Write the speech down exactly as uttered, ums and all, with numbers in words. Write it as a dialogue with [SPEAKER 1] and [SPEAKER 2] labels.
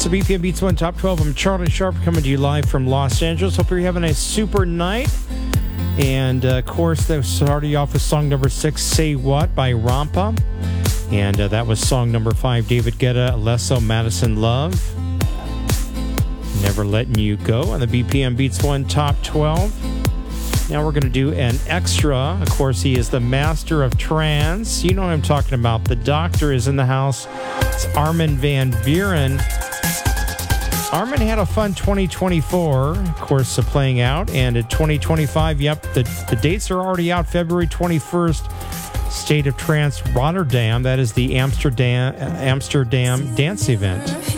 [SPEAKER 1] the B P M Beats One Top twelve. I'm Charlie Sharp coming to you live from Los Angeles. Hope you're having a super night. And, uh, of course, they started you off with song number six, Say What, by Rampa. And uh, that was song number five, David Guetta, Alesso, Madison Love. Never Letting You Go on the B P M Beats One Top twelve. Now we're going to do an extra. Of course, he is the master of trance. You know what I'm talking about. The doctor is in the house. It's Armin van Buuren. Armin had a fun twenty twenty-four, of course, uh, playing out. And in twenty twenty-five, yep, the, the dates are already out. February twenty-first, State of Trance Rotterdam. That is the Amsterdam, Amsterdam dance event.